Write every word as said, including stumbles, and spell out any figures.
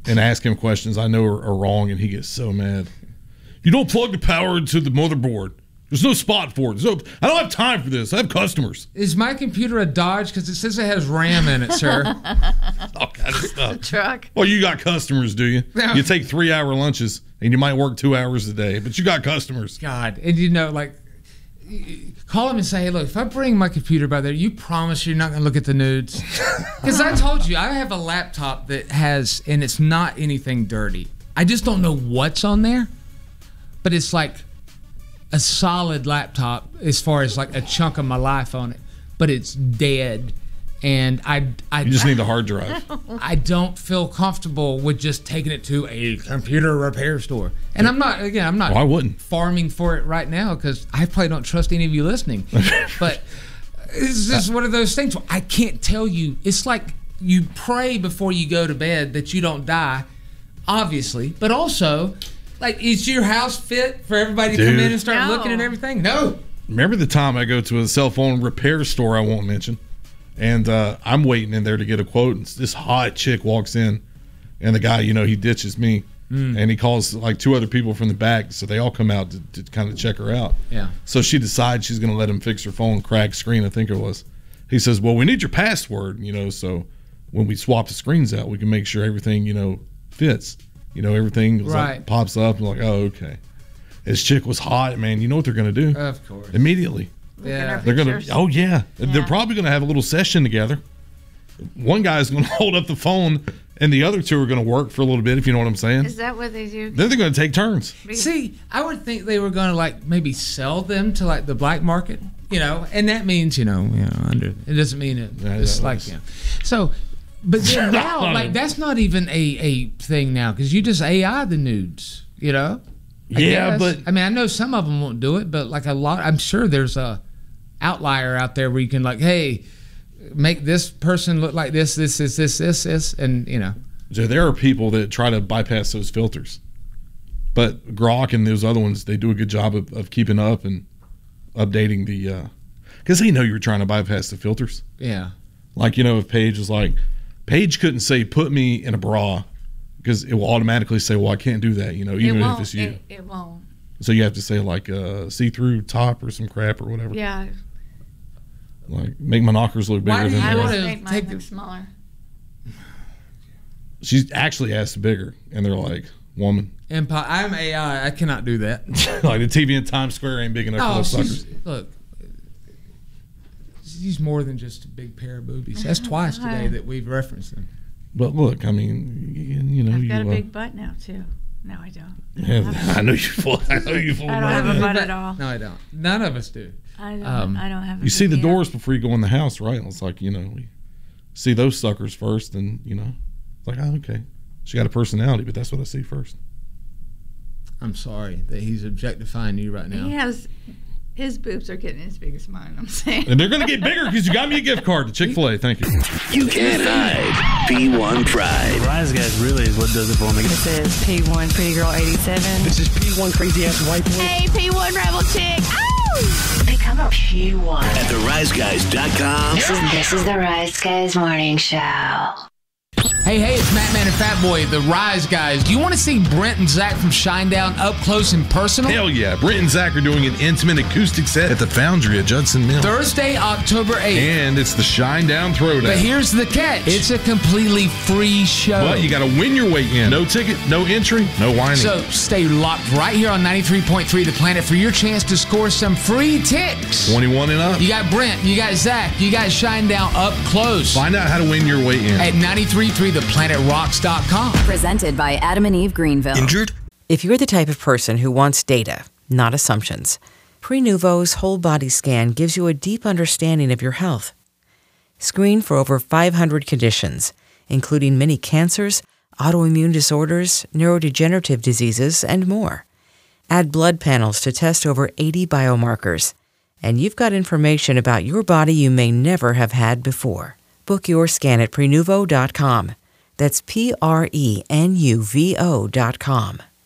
and ask him questions I know are, are wrong, and he gets so mad. You don't plug the power into the motherboard. There's no spot for it. No, I don't have time for this. I have customers. Is my computer a Dodge? Because it says it has RAM in it, sir. All kind of stuff. Truck. Well, you got customers, do you? No. You take three-hour lunches, and you might work two hours a day, but you got customers. God. And, you know, like, call him and say, hey, look, if I bring my computer by there, you promise you're not going to look at the nudes? Because I told you, I have a laptop that has, and it's not anything dirty. I just don't know what's on there, but it's like a solid laptop as far as like a chunk of my life on it, but it's dead. And I, I You just need the hard drive. I don't feel comfortable with just taking it to a computer repair store. And I'm not, again, I'm not Well, I wouldn't. farming for it right now because I probably don't trust any of you listening. But it's just one of those things where I can't tell you. It's like you pray before you go to bed that you don't die, obviously, but also, like, is your house fit for everybody to Dude. come in and start No. looking at everything? No. Remember the time I go to a cell phone repair store I won't mention, and uh, I'm waiting in there to get a quote, and this hot chick walks in, and the guy, you know, he ditches me, mm. and he calls like two other people from the back, so they all come out to, to kind of check her out. Yeah. So she decides she's going to let him fix her phone, cracked screen, I think it was. He says, well, we need your password, you know, so when we swap the screens out, we can make sure everything, you know, fits. You know, everything was Right. like, pops up, and like, oh, okay. This chick was hot, man. You know what they're going to do? Of course. Immediately. Yeah. They're going to, Pictures. oh, yeah. Yeah. They're probably going to have a little session together. One guy's going to hold up the phone, and the other two are going to work for a little bit, if you know what I'm saying. Is that what they do? Then they're going to take turns. See, I would think they were going to like maybe sell them to like the black market, you know, and that means, you know, you know, under it doesn't mean it. Yeah, It's that like, was- yeah. So, but then now, like, that's not even a, a thing now because you just A I the nudes, you know? I Yeah, guess. but- I mean, I know some of them won't do it, but like a lot, I'm sure there's a outlier out there where you can like, hey, make this person look like this, this, this, this, this, this, and you know. So there are people that try to bypass those filters. But Grok and those other ones, they do a good job of, of keeping up and updating the, because they know you're trying to bypass the filters. Yeah. Like, you know, if Paige was like, Paige couldn't say, put me in a bra, because it will automatically say, well, I can't do that, you know, even it if won't. it's you. It, it won't. So you have to say, like, uh, see-through top or some crap or whatever. Yeah. Like, make my knockers look Why bigger do than you I they would are. wanna make mine take look the- smaller. She's actually asked bigger, and they're like, woman. Empire. I'm A I. I cannot do that. Like, the T V in Times Square ain't big enough for Oh, those she's, suckers. look, she's more than just a big pair of boobies. That's twice today that we've referenced them. But look, I mean, you, you know, I've you. got a uh, big butt now too. No, I don't. yeah, I know you full. I know you full. I don't have a butt at all. No, I don't. None of us do. I don't. Um, I don't have. A You see the big- doors before you go in the house, right? It's like, you know, we see those suckers first, and you know, it's like, oh, okay, she got a personality, but that's what I see first. I'm sorry that he's objectifying you right now. He has. His boobs are getting as big as mine. I'm saying. And they're gonna get bigger because you got me a gift card to Chick-fil-A. Thank you. You can't hide P one Pride. Rise Guys really is what does it for me. This is P one Pretty Girl eighty-seven. This is P one Crazy Ass White Boy. Hey, P one Rebel Chick. Ow! Become a P one. At the rise guys dot com. This is, this is the Rise Guys Morning Show. Hey, hey, it's Matt Man and Fat Boy, the Rise Guys. Do you want to see Brent and Zach from Shinedown up close and personal? Hell yeah! Brent and Zach are doing an intimate acoustic set at the Foundry at Judson Mill. Thursday, October eighth. And it's the Shinedown Throwdown. But here's the catch. It's a completely free show. But you got to win your way in. No ticket, no entry, no whining. So stay locked right here on ninety-three point three The Planet for your chance to score some free ticks. twenty-one and up. You got Brent, you got Zach, you got Shinedown up close. Find out how to win your way in. At ninety-three point three the planet rocks dot com. Presented by Adam and Eve Greenville. Injured? If you're the type of person who wants data, not assumptions, Prenuvo's whole body scan gives you a deep understanding of your health. Screen for over five hundred conditions, including many cancers, autoimmune disorders, neurodegenerative diseases, and more. Add blood panels to test over eighty biomarkers, and you've got information about your body you may never have had before. Book your scan at Prenuvo dot com. That's P R E N U V O dot com.